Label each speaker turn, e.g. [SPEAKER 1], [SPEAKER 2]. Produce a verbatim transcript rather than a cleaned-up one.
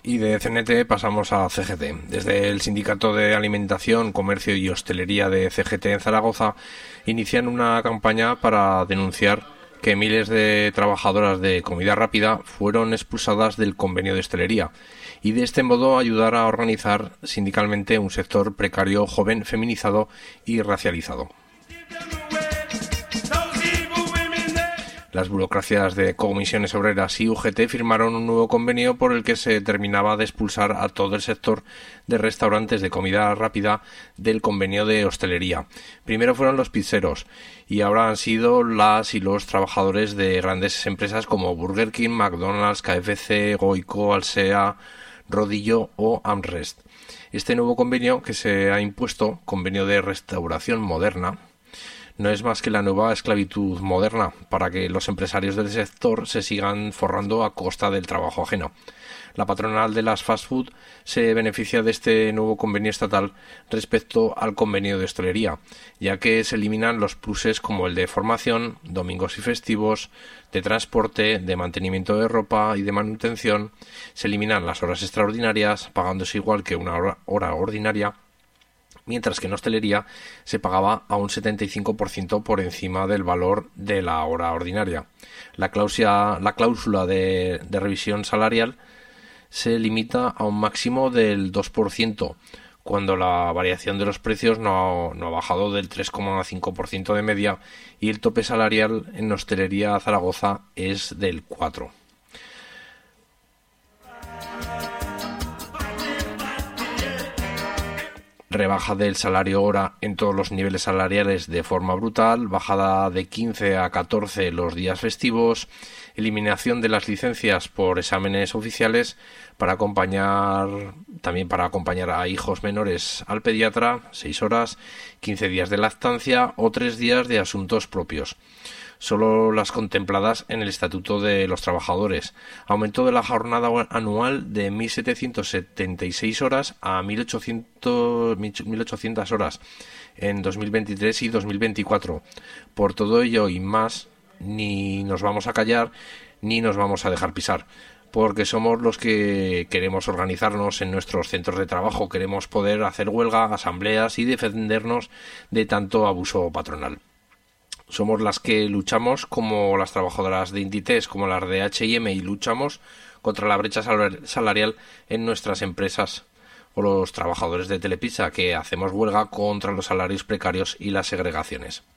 [SPEAKER 1] Y de C N T pasamos a C G T. Desde el Sindicato de Alimentación, Comercio y Hostelería de C G T en Zaragoza inician una campaña para denunciar que miles de trabajadoras de comida rápida fueron expulsadas del convenio de hostelería y de este modo ayudar a organizar sindicalmente un sector precario, joven, feminizado y racializado. Las burocracias de Comisiones Obreras y U G T firmaron un nuevo convenio por el que se terminaba de expulsar a todo el sector de restaurantes de comida rápida del convenio de hostelería. Primero fueron los pizzeros y ahora han sido las y los trabajadores de grandes empresas como Burger King, McDonald's, K F C, Goico, Alsea, Rodillo o Amrest. Este nuevo convenio que se ha impuesto, convenio de restauración moderna, no es más que la nueva esclavitud moderna para que los empresarios del sector se sigan forrando a costa del trabajo ajeno. La patronal de las fast food se beneficia de este nuevo convenio estatal respecto al convenio de hostelería, ya que se eliminan los pluses como el de formación, domingos y festivos, de transporte, de mantenimiento de ropa y de manutención. Se eliminan las horas extraordinarias, pagándose igual que una hora, hora ordinaria, mientras que en hostelería se pagaba a un setenta y cinco por ciento por encima del valor de la hora ordinaria. La cláusula, la cláusula de, de revisión salarial se limita a un máximo del dos por ciento, cuando la variación de los precios no, no ha bajado del tres coma cinco por ciento de media y el tope salarial en hostelería Zaragoza es del cuatro por ciento. Rebaja del salario hora en todos los niveles salariales de forma brutal, bajada de quince a catorce los días festivos, eliminación de las licencias por exámenes oficiales para acompañar, también para acompañar a hijos menores al pediatra, seis horas, quince días de lactancia o tres días de asuntos propios. Solo las contempladas en el Estatuto de los Trabajadores. Aumento de la jornada anual de mil setecientas setenta y seis horas a mil ochocientas horas en dos mil veintitrés y dos mil veinticuatro. Por todo ello y más, ni nos vamos a callar ni nos vamos a dejar pisar, porque somos los que queremos organizarnos en nuestros centros de trabajo, queremos poder hacer huelga, asambleas y defendernos de tanto abuso patronal. Somos las que luchamos, como las trabajadoras de Inditex, como las de H y M, y luchamos contra la brecha salarial en nuestras empresas, o los trabajadores de Telepizza, que hacemos huelga contra los salarios precarios y las segregaciones.